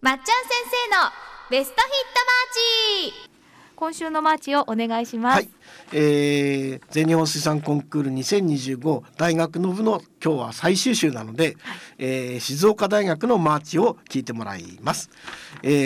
まっちゃん先生のベストヒットマーチ。今週のマーチをお願いします。 はい、全日本水産コンクール2025大学の部の今日は最終週なので、静岡大学のマーチを聞いてもらいます。